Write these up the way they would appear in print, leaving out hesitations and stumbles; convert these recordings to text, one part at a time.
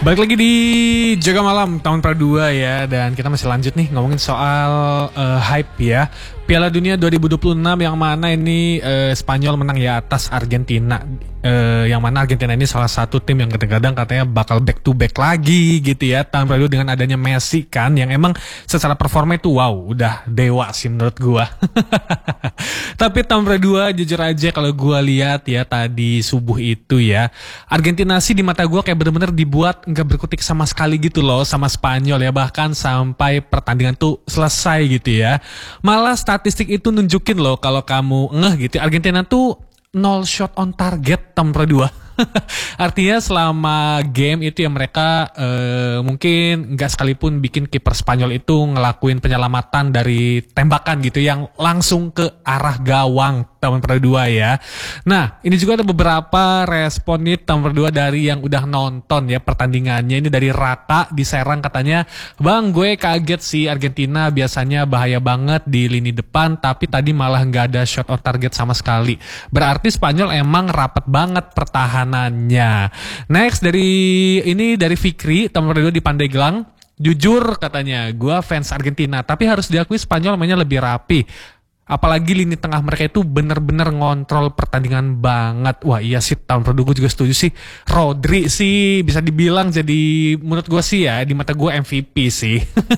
Balik lagi di Jaga Malam tahun Pradua ya. Dan kita masih lanjut nih ngomongin soal hype ya Piala Dunia 2026 yang mana ini Spanyol menang ya atas Argentina. Yang mana Argentina ini salah satu tim yang kadang-kadang katanya bakal back to back lagi gitu ya tahun Pradua dengan adanya Messi kan, yang emang secara performa itu wow udah dewa sih menurut gua. Tapi tahun Pradua jujur aja kalau gua lihat ya tadi subuh itu ya, Argentina sih di mata gua kayak bener-bener dibuat nggak berkutik sama sekali gitu loh sama Spanyol ya, bahkan sampai pertandingan tuh selesai gitu ya. Malah statistik itu nunjukin loh kalau kamu ngeh gitu, Argentina tuh 0 shot on target tahun Pradua. Artinya selama game itu ya mereka mungkin nggak sekalipun bikin kiper Spanyol itu ngelakuin penyelamatan dari tembakan gitu yang langsung ke arah gawang tahun Pradua ya. Nah ini juga ada beberapa respon nih tahun Pradua dari yang udah nonton ya pertandingannya. Ini dari Raka di Serang katanya, "Bang, gue kaget sih, Argentina biasanya bahaya banget di lini depan tapi tadi malah nggak ada shot on target sama sekali. Berarti Spanyol emang rapat banget pertahanannya." Next dari Fikri tahun Pradua di Pandeglang, "Jujur katanya, gue fans Argentina tapi harus diakui Spanyol mainnya lebih rapi. Apalagi lini tengah mereka itu bener-bener ngontrol pertandingan banget." Wah iya sih tahun Pradua gue juga setuju sih. Rodri sih bisa dibilang jadi menurut gue sih ya di mata gue MVP sih.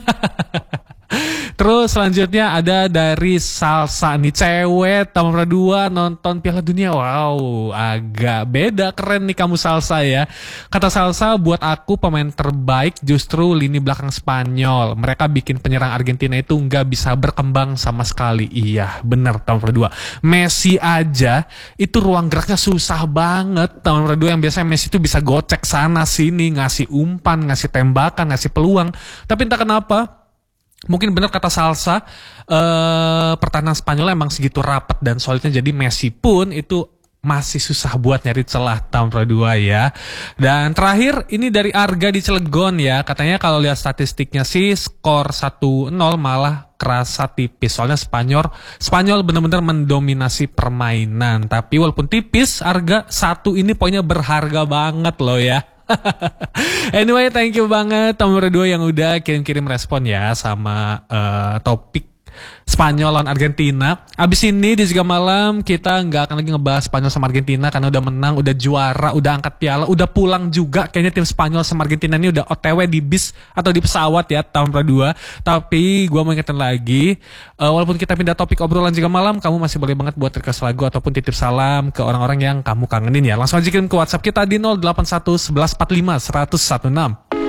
Terus selanjutnya ada dari Salsa nih, "Cewek tahun Pradua nonton Piala Dunia. Wow, agak beda, keren nih kamu Salsa ya." Kata Salsa, "Buat aku pemain terbaik justru lini belakang Spanyol. Mereka bikin penyerang Argentina itu nggak bisa berkembang sama sekali." Iya bener tahun Pradua. Messi aja itu ruang geraknya susah banget tahun Pradua, yang biasanya Messi itu bisa gocek sana sini, ngasih umpan, ngasih tembakan, ngasih peluang. Tapi entah kenapa, mungkin benar kata Salsa, pertahanan Spanyol emang segitu rapat dan solidnya, jadi Messi pun itu masih susah buat nyari celah tahun Pradua ya. Dan terakhir ini dari Arga di Cilegon ya, katanya kalau lihat statistiknya sih skor 1-0 malah kerasa tipis. Soalnya Spanyol benar-benar mendominasi permainan. Tapi walaupun tipis, Arga 1 ini poinnya berharga banget loh ya. Anyway, thank you banget Tom Pradua yang udah kirim-kirim respon ya sama topik Spanyol lawan Argentina. Abis ini di Jaga Malam kita nggak akan lagi ngebahas Spanyol sama Argentina karena udah menang, udah juara, udah angkat piala, udah pulang juga. Kayaknya tim Spanyol sama Argentina ini udah OTW di bis atau di pesawat ya tahun Pradua. Tapi gue mau ingetin lagi, walaupun kita pindah topik obrolan Jaga Malam, kamu masih boleh banget buat request lagu ataupun titip salam ke orang-orang yang kamu kangenin ya. Langsung aja kirim ke WhatsApp kita di 081 1145 116.